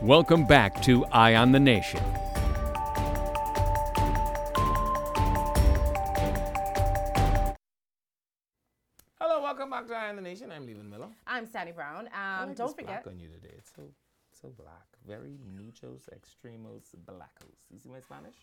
Welcome back to Eye on the Nation. Hello, welcome back to Eye on the Nation. I'm Leland Miller. I'm Sandy Brown. I like Don't this forget. black on you today. It's so black. Very muchos, extremos, blancos. You see my Spanish?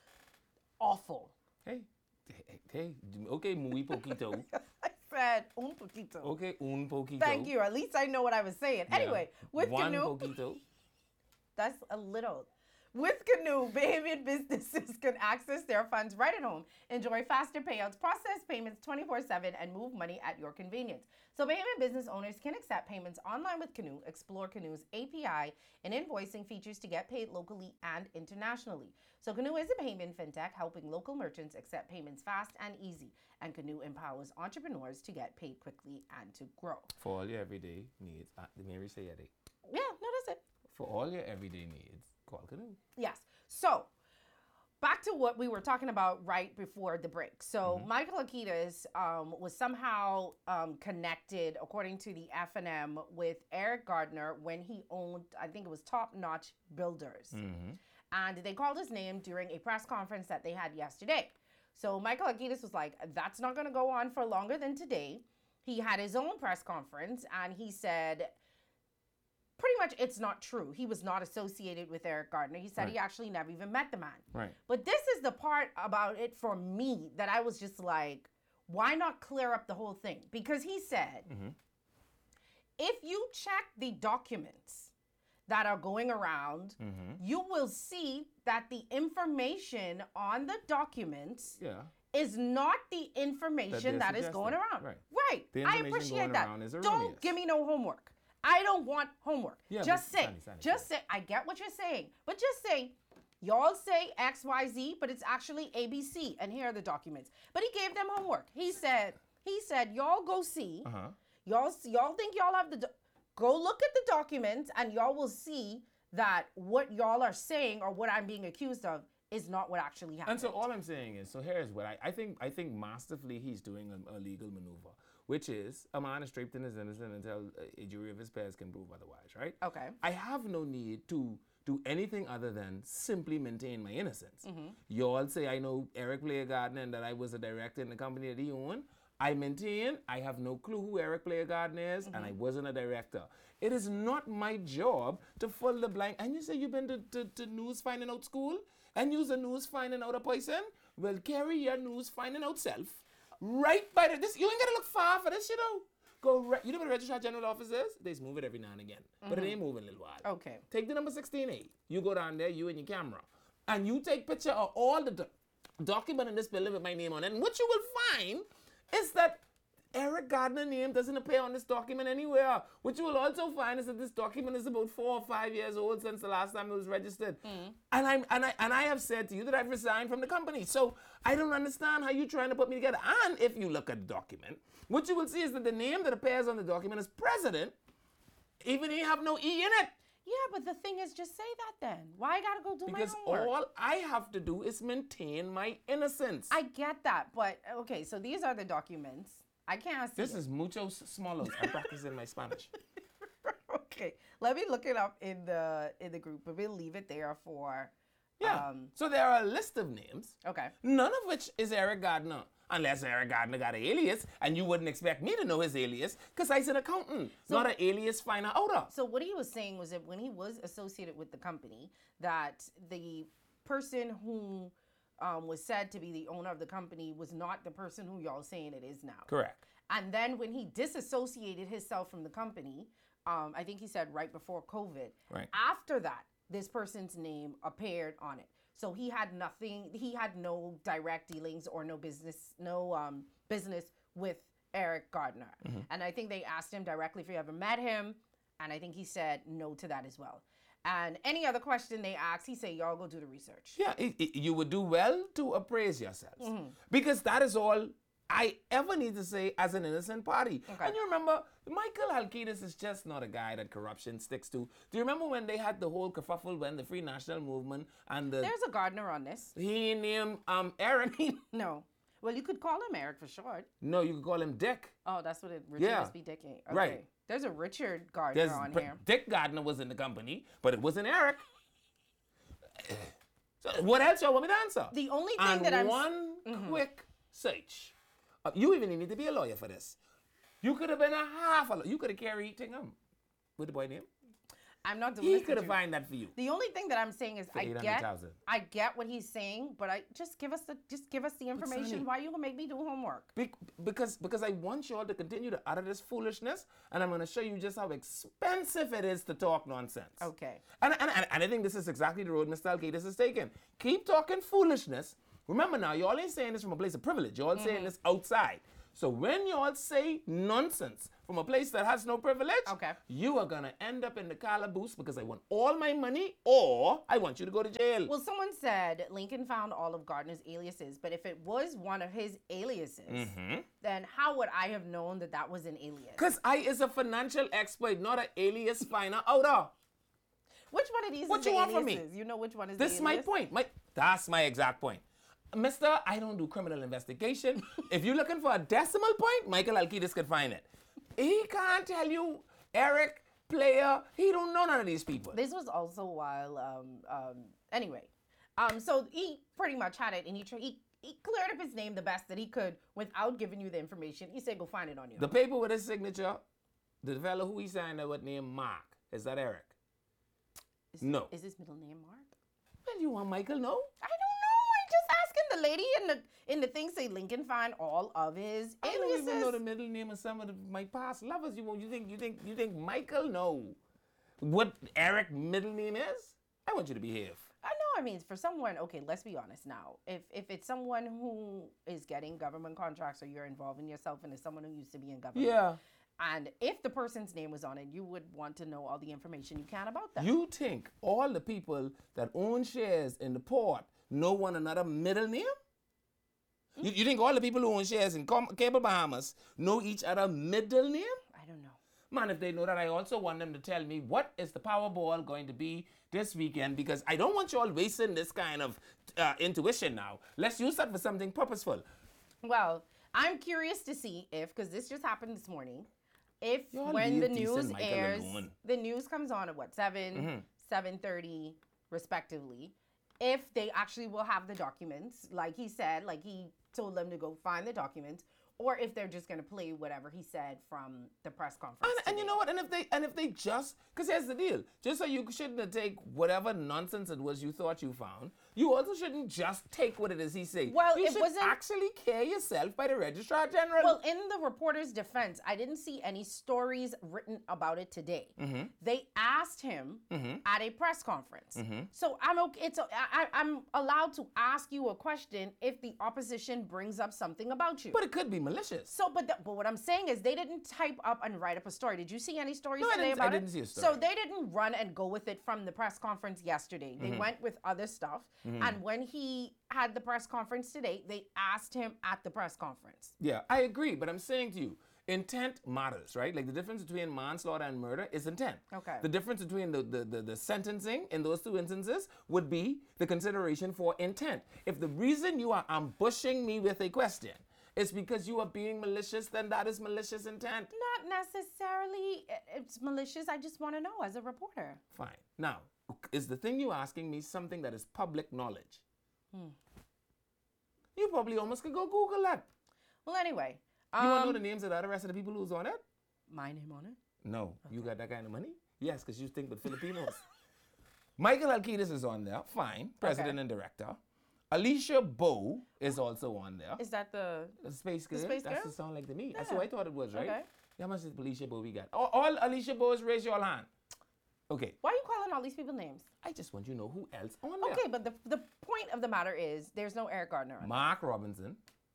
Awful. Hey. Okay, muy poquito. I said un poquito. Okay, un poquito. Thank you. At least I know what I was saying. Yeah. Anyway, with One Canoe, poquito. that's a little. With Canoe, Bahamian businesses can access their funds right at home, enjoy faster payouts, process payments 24/7, and move money at your convenience. So Bahamian business owners can accept payments online with Canoe, explore Canoe's API and invoicing features to get paid locally and internationally. So Canoe is a Bahamian fintech helping local merchants accept payments fast and easy. And Canoe empowers entrepreneurs to get paid quickly and to grow. For all your everyday needs, Mary say it. Yeah, no, that's it. For all your everyday needs, call Canoe. Yes. So back to what we were talking about right before the break. So Michael Akitas was somehow connected, according to the FNM, with Eric Gardner when he owned, I think it was Top Notch Builders. And they called his name during a press conference that they had yesterday. So Michael Akitas was like, that's not going to go on for longer than today. He had his own press conference and he said, pretty much it's not true. He was not associated with Eric Gardner. He said he actually never even met the man. Right. But this is the part about it for me that I was just like, why not clear up the whole thing? Because he said, if you check the documents that are going around, you will see that the information on the documents is not the information that is going around. Right. The I information appreciate going that. around is Don't erroneous. give me no homework. I don't want homework. Yeah, just but say, Sandy. I get what you're saying, but just say, y'all say X, Y, Z, but it's actually ABC, and here are the documents. But he gave them homework. He said, y'all go see. Y'all think y'all have go look at the documents, and y'all will see that what y'all are saying or what I'm being accused of is not what actually happened. And so all I'm saying is, so here's what I think masterfully he's doing a legal maneuver, which is a man is stripped and is innocent until a jury of his peers can prove otherwise, right? Okay. I have no need to do anything other than simply maintain my innocence. You all say I know Eric Player Gardner and that I was a director in the company that he owned. I maintain I have no clue who Eric Player Gardner is and I wasn't a director. It is not my job to fill the blank. And you say you've been to news finding out school and use the news finding out a person? Well, carry your news finding out self. Right by this, you ain't gotta look far for this, you know. Go right, you know what the Registrar General office is? They just move it every now and again, but it ain't moving a little while. Okay. Take the number 16A. You go down there, you and your camera, and you take picture of all the document in this building with my name on it. And what you will find is that Eric Gardner's name doesn't appear on this document anywhere. What you will also find is that this document is about 4 or 5 years old since the last time it was registered. And I have said to you that I've resigned from the company. So I don't understand how you're trying to put me together. And if you look at the document, what you will see is that the name that appears on the document is president, even if you have no E in it. Yeah, but the thing is, just say that then. Why I gotta go do Because my homework? all I have to do is maintain my innocence. I get that, but okay, so these are the documents. I can't see This is muchos smalos. I'm practicing my Spanish. Okay, let me look it up in the group, but we'll leave it there for. Yeah. So there are a list of names, Okay. none of which is Eric Gardner. Unless Eric Gardner got an alias, and you wouldn't expect me to know his alias, because I's an accountant, not an alias finder outer. So what he was saying was that when he was associated with the company, that the person who was said to be the owner of the company was not the person who y'all saying it is now. Correct. And then when he disassociated himself from the company, I think he said right before COVID. Right. After that, this person's name appeared on it. So he had nothing. He had no direct dealings or no business with Eric Gardner. And I think they asked him directly if he ever met him, and I think he said no to that as well. And any other question they asked, he said, y'all go do the research. Yeah, you would do well to appraise yourselves. Because that is all I ever need to say as an innocent party. Okay. And you remember, Michael Alkidas is just not a guy that corruption sticks to. Do you remember when they had the whole kerfuffle when the Free National Movement and the... There's a Gardner on this. He named Eric. No. Well, you could call him Eric for short. No, you could call him Dick. Oh, that's what it Yeah. must be Dick. Okay. Right. There's a Richard Gardner on here. Dick Gardner was in the company, but it wasn't Eric. So what else y'all want me to answer? The only thing and that I'm... one quick search. You even need to be a lawyer for this. You could have been a half a lawyer. You could have carried Tingham with the boy name. I'm not doing He this could with have you. find that for you. The only thing that I'm saying is For I 800,000. get what he's saying, but just give us the information. Sonny- Why you gonna make me do homework? Because I want y'all to continue to utter this foolishness, and I'm going to show you just how expensive it is to talk nonsense. Okay. And I think this is exactly the road Mr. Alkaitis is taking. Keep talking foolishness. Remember now, y'all ain't saying this from a place of privilege. Y'all saying this outside. So when y'all say nonsense from a place that has no privilege, Okay. you are going to end up in the calaboose because I want all my money or I want you to go to jail. Well, someone said Lincoln found all of Gardner's aliases, but if it was one of his aliases, then how would I have known that that was an alias? Because I is a financial expert, not an alias finder outer. Which one of these What is you the want from aliases? me? You know which one is This the is my alias? point. That's my exact point. Mister, I don't do criminal investigation. If you're looking for a decimal point, Michael Alkaitis could find it. He can't tell you Eric, player. He don't know none of these people. This was also while, anyway. So he pretty much had it, and he cleared up his name the best that he could without giving you the information. He said, go find it on your The own. paper with his signature, the fellow who he signed it with named Mark. Is that Eric? No. Is his middle name Mark? Well, you want Michael? No. I don't know. I'm just asking the lady in the thing. Say Lincoln find all of his I don't even know the aliases. middle name of some of my past lovers. You think Michael? No. What Eric middle name is? I want you to behave. I know. I mean, for someone, okay, let's be honest now. If it's someone who is getting government contracts or you're involving yourself and it's someone who used to be in government. Yeah. And if the person's name was on it, you would want to know all the information you can about them. You think all the people that own shares in the port know one another middle name? You think all the people who own shares in Cable Bahamas know each other middle name? I don't know. Man, if they know that, I also want them to tell me what is the Powerball going to be this weekend, because I don't want you all wasting this kind of intuition now. Let's use that for something purposeful. Well, I'm curious to see if, because this just happened this morning, if Y'all when the leave decent news Michael airs, alone. the news comes on at what, 7:30 respectively, if they actually will have the documents, like he said, like he told them to go find the documents, or if they're just going to play whatever he said from the press conference. And you know what? And if they just, because here's the deal, just so you shouldn't take whatever nonsense it was you thought you found, you also shouldn't just take what it is he say. Well, you it should wasn't- actually care yourself by the Registrar General. Well, in the reporter's defense, I didn't see any stories written about it today. They asked him at a press conference. So I'm okay. I'm allowed to ask you a question if the opposition brings up something about you. But it could be malicious. So, but what I'm saying is they didn't type up and write up a story. Did you see any stories No, I today didn't- about I it? didn't see a story. So they didn't run and go with it from the press conference yesterday. They went with other stuff. And when he had the press conference today, they asked him at the press conference. Yeah, I agree, but I'm saying to you, intent matters, right? Like the difference between manslaughter and murder is intent. Okay. The difference between the sentencing in those two instances would be the consideration for intent. If the reason you are ambushing me with a question is because you are being malicious, then that is malicious intent. Not necessarily it's malicious. I just want to know as a reporter. Fine. Now, is the thing you're asking me something that is public knowledge? You probably almost could go Google that. Well, anyway. You want to know the names of the rest of the people who's on it? My name on it? No. You got that kind of money? Yes, because you think with Filipinos. Michael Alkaitis is on there. Fine. President and director. Alicia Bowe is also on there. Is that the... The Space Girl. Space That's Girl? the sound like to me. Yeah. That's what I thought it was, right? Okay. How much is Alicia Bowe we got? All Alicia Bowe's, raise your hand. Okay. Why are you calling all these people names? I just want you to know who else on there. Okay, but the point of the matter is there's no Eric Gardner on it. Mark Robinson.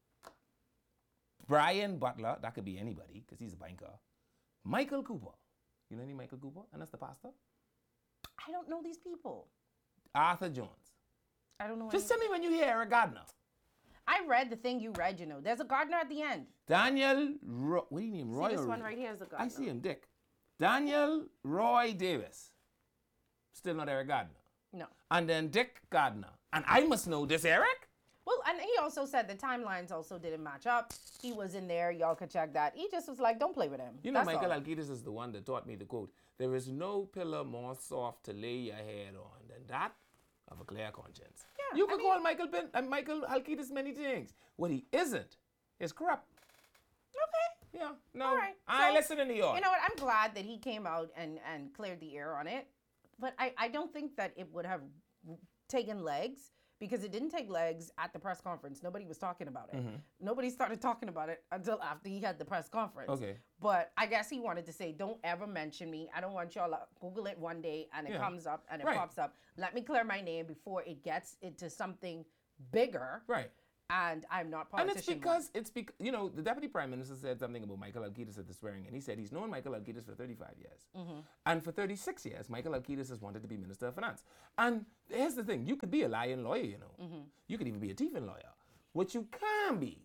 Brian Butler. That could be anybody because he's a banker. Michael Cooper. You know any Michael Cooper? And that's the pastor. I don't know these people. Arthur Jones. I don't know Just any- tell me when you hear Eric Gardner. I read the thing you read, you know. There's a Gardner at the end. Daniel, what do you name? Roy See, this or- one right here is a Gardner. I see him, Dick. Daniel Roy Davis. Still not Eric Gardner. No. And then Dick Gardner. And I must know this Eric? Well, and he also said the timelines also didn't match up. He was in there. Y'all could check that. He just was like, don't play with him. You know, That's Michael all. Alkitis is the one that taught me the quote, there is no pillar more soft to lay your head on than that of a clear conscience. Yeah, You could call Michael Alkitis many things. What he isn't is corrupt. Okay. Yeah, no, All right. I ain't So, listening to y'all. You know what? I'm glad that he came out and cleared the air on it. But I don't think that it would have taken legs because it didn't take legs at the press conference. Nobody was talking about it. Nobody started talking about it until after he had the press conference. Okay. But I guess he wanted to say, don't ever mention me. I don't want y'all to Google it one day and it Yeah. comes up and it Right. pops up. Let me clear my name before it gets into something bigger. Right. And I'm not And politician. it's because, you know, the deputy prime minister said something about Michael Alkitis at the swearing in. He said he's known Michael Alkitis for 35 years. And for 36 years, Michael Alkitis has wanted to be Minister of Finance. And here's the thing, you could be a lying lawyer, you know. You could even be a thieving lawyer. What you can be,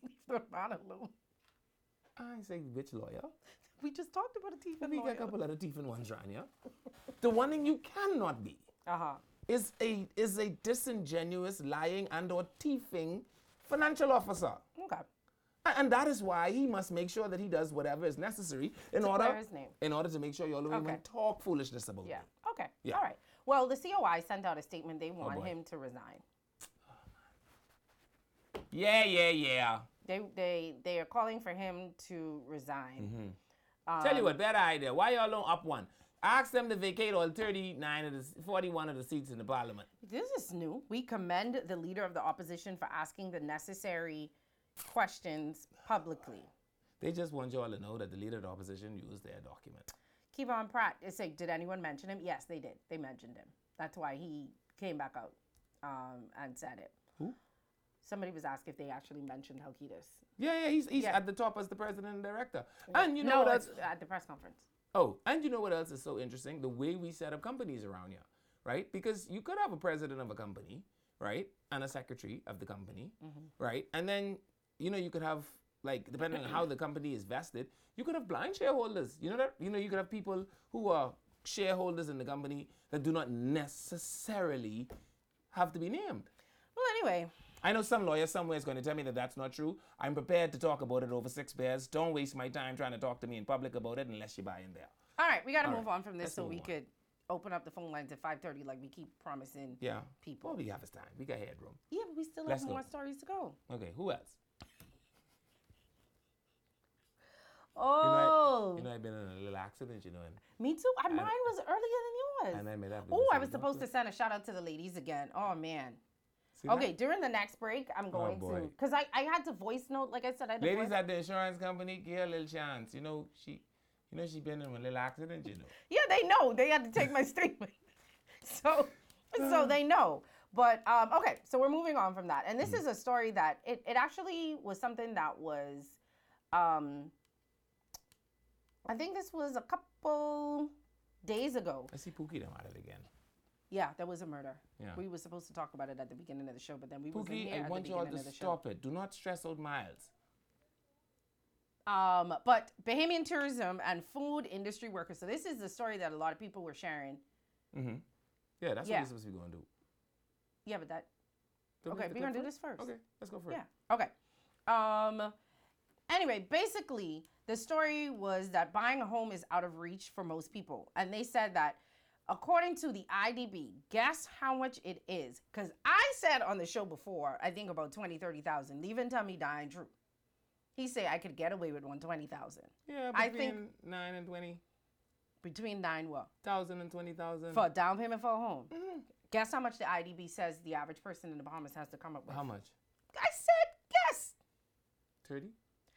I say which lawyer? We just talked about a thief and We got a lawyer. couple other thieving ones around here. The one thing you cannot be Uh-huh. is a disingenuous, lying and or thieving financial officer. Okay. And that is why he must make sure that he does whatever is necessary in order clear his name. to make sure y'all don't even Okay. talk foolishness about Yeah. him. Okay. Yeah. All right. Well, the COI sent out a statement. They want boy. him to resign. Yeah. They are calling for him to resign. Tell you what, better idea. Why y'all don't up one? Ask them to vacate all 41 of the seats in the parliament. This is new. We commend the leader of the opposition for asking the necessary questions publicly. They just want y'all to know that the leader of the opposition used their document. Kevon Pratt is saying, did anyone mention him? Yes, they did. They mentioned him. That's why he came back out and said it. Who? Somebody was asked if they actually mentioned Halkitis. Yeah, he's Yeah. at the top as the president and director. And you know No, what it's else? at the press conference. Oh, and you know what else is so interesting? The way we set up companies around here, right? Because you could have a president of a company, right? And a secretary of the company, right? And then, you know, you could have, like, depending on how the company is vested, you could have blind shareholders. You know that? You know, you could have people who are shareholders in the company that do not necessarily have to be named. Well, anyway, I know some lawyer somewhere is going to tell me that that's not true. I'm prepared to talk about it over 6 beers. Don't waste my time trying to talk to me in public about it unless you buy in there. all right, we got to All move right, on from this let's so move we on. could open up the phone lines at 5:30 like we keep promising Yeah. people. All we have is time. We got headroom. Yeah, but we still Let's have go. more stories to go. Okay, who else? Oh, You know, I've been in a little accident, you know, and me too. Mine was earlier than and yours. I made up. Oh, I was supposed to send a shout out to the ladies again. Oh, man. Okay, during the next break, I'm going to, boy. because I had to voice note, like I said, I had to Ladies voice. at the insurance company, give her a little chance. You know, she been in a little accident, you know. Yeah, they know. They had to take my statement. So they know. But, okay, so we're moving on from that. And this is a story that, it actually was something that was, I think this was a couple days ago. I see Pookie them at it again. Yeah, there was a murder. Yeah. We were supposed to talk about it at the beginning of the show, but then we wasn't Pookie, here I at the want y'all beginning to of the show. stop it. Do not stress out Miles. But Bahamian tourism and food industry workers. So this is the story that a lot of people were sharing. Mm-hmm. Yeah, that's Yeah. what we're supposed to be going to do. Yeah, but that. Don't we Okay, have to we're clip gonna do this first. Okay, let's go first. Yeah. Okay. Anyway, basically, the story was that buying a home is out of reach for most people, and they said that according to the IDB, guess how much it is? Because I said on the show before, I think about 20, 30,000. Even tell me that ain't true. He said I could get away with 120,000. Yeah, I between think 9 and 20,000 between 9 what? and 20,000. For a down payment for a home. Guess how much the IDB says the average person in the Bahamas has to come up with? How much? I said guess. 30?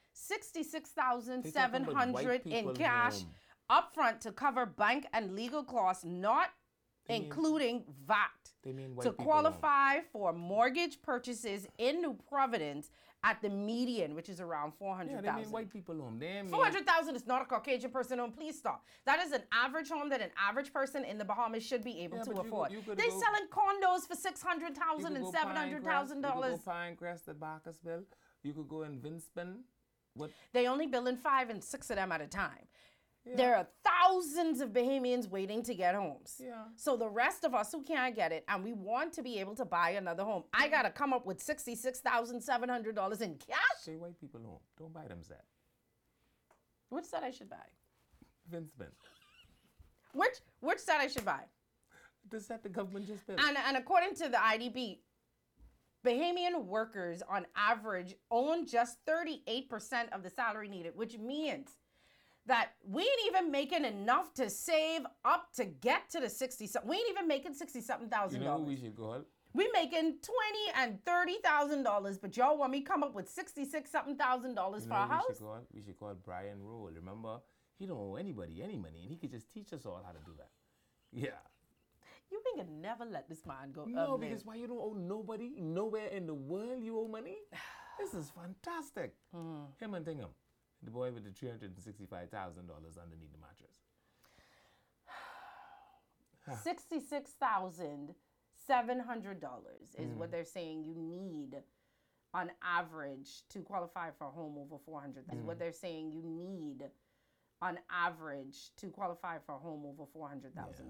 $66,700 in people cash home. upfront to cover bank and legal costs, not mean- including VAT, They mean white to people qualify for mortgage purchases in New Providence at the median, which is around home. Yeah, they mean 400,000. white people home. They mean 400,000 is not a Caucasian person home. Please stop. That is an average home that an average person in the Bahamas should be able Yeah, to but you afford. could They're go- selling condos for You $600,000 could and go $700,000. You could go Pinecrest at Barkersville. You could go in Vinspen. What? They only building 5 and 6 of them at a time. There are thousands of Bahamians waiting to get homes. Yeah. So the rest of us who can't get it and we want to be able to buy another home, I got to come up with $66,700 in cash? Say white people home. Don't buy them set. Which set I should buy? Vince Smith. Which set I should buy? The set the government just built. And according to the IDB, Bahamian workers on average own just 38% of the salary needed, which means that we ain't even making enough to save up to get to the 60. We ain't even making $60,000. You know who we should call? We making $20,000 and $30,000, but y'all want me come up with $66,000 for a house? We should call Brian Roll. Remember, he don't owe anybody any money, and he could just teach us all how to do that. Yeah. You can never let this man go. No, because why you don't owe nobody? Nowhere in the world you owe money? This is fantastic. Him and Tingham. The boy with the $365,000 underneath the mattress. $66,700 is what they're saying you need on average to qualify for a home over $400,000. Is what they're saying you need on average to qualify for a home over $400,000.